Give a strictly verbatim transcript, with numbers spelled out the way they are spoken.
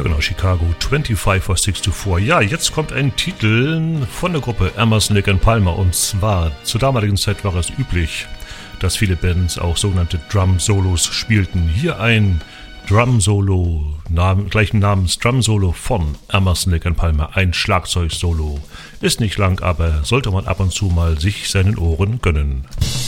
Ja genau, Chicago fünfundzwanzig for six to four. Ja, jetzt kommt ein Titel von der Gruppe Emerson, Lake and Palmer, und zwar zur damaligen Zeit war es üblich, dass viele Bands auch sogenannte Drum-Solos spielten. Hier ein Drum-Solo, Namen, gleichen Namens Drum-Solo von Emerson, Lake and Palmer, ein Schlagzeug-Solo. Ist nicht lang, aber sollte man ab und zu mal sich seinen Ohren gönnen.